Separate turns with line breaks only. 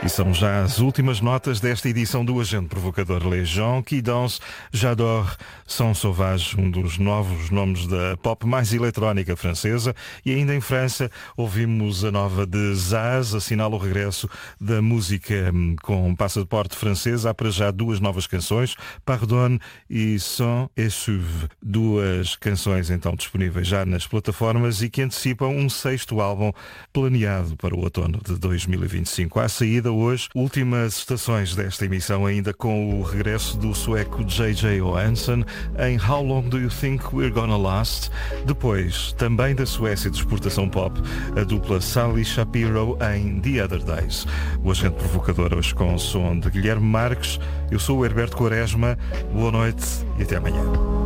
E são já as últimas notas desta edição do Agente Provocador. Les gens qui dansent, j'adore, São Sauvage, um dos novos nomes da pop mais eletrónica francesa. E ainda em França ouvimos a nova de Zaz, assinala o regresso da música com passaporte francês. Há para já duas novas canções, Pardonne e Sang et Suve. Duas canções então disponíveis já nas plataformas e que antecipam um sexto álbum planeado para o outono de 2025. À saída hoje, últimas estações desta emissão ainda com o regresso do sueco J.J. Johansson em How Long Do You Think We're Gonna Last? Depois, também da Suécia de exportação pop, a dupla Sally Shapiro em The Other Days. O Agente Provocador hoje com o som de Guilherme Marques. Eu sou o Herberto Quaresma. Boa noite e até amanhã.